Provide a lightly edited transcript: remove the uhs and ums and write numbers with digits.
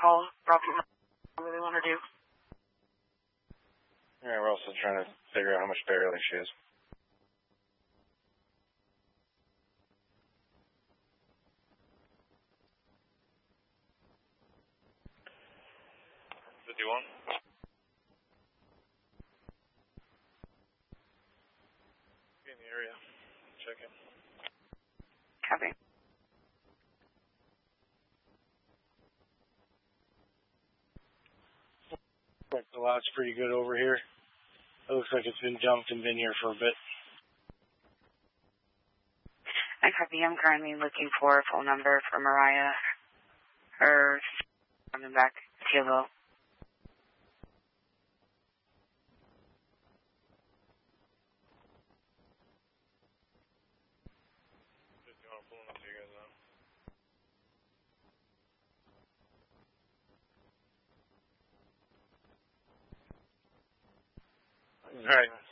call. Drop your number they want to do. Yeah, we're also trying to figure out how much burial she is. In the area. Check in. Copy. Like the lot's pretty good over here. It looks like it's been dumped and been here for a bit. I copy. I'm currently looking for a phone number for Mariah. Her coming back. TLO. All right.